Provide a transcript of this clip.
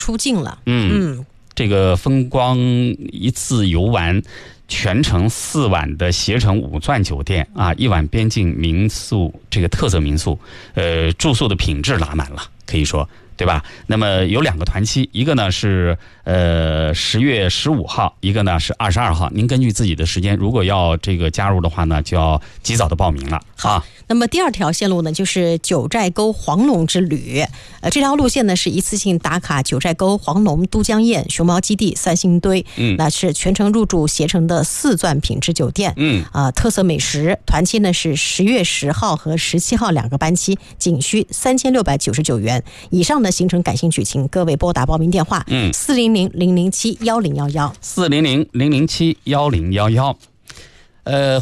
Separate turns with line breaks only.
出境了。
这个风光一次游玩，全程4晚的携程5钻酒店啊，1晚边境民宿，这个特色民宿，住宿的品质拉满了，可以说。对吧？那么有2个团期，一个呢是10月15号，一个呢是22号。您根据自己的时间，如果要这个加入的话呢，就要及早的报名了啊。
那么第2条线路呢，就是九寨沟黄龙之旅。这条路线呢是一次性打卡九寨沟、黄龙、都江堰、熊猫基地、三星堆。那是全程入住携程的4钻品质酒店。特色美食。团期呢是10月10号和17号2个班期，仅需3699元。以上的行程感兴趣，请各位拨打报名电话400-007-1011，400-007-1011。